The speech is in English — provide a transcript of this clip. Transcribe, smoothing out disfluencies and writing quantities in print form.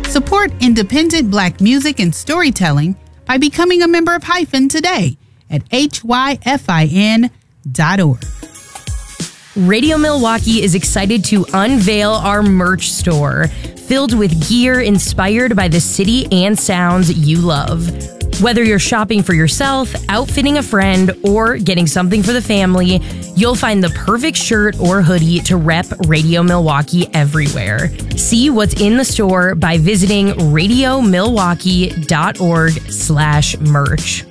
Support independent Black music and storytelling by becoming a member of Hyphen today at hyfin.org. Radio Milwaukee is excited to unveil our merch store, filled with gear inspired by the city and sounds you love. Whether you're shopping for yourself, outfitting a friend, or getting something for the family, you'll find the perfect shirt or hoodie to rep Radio Milwaukee everywhere. See what's in the store by visiting radiomilwaukee.org/merch.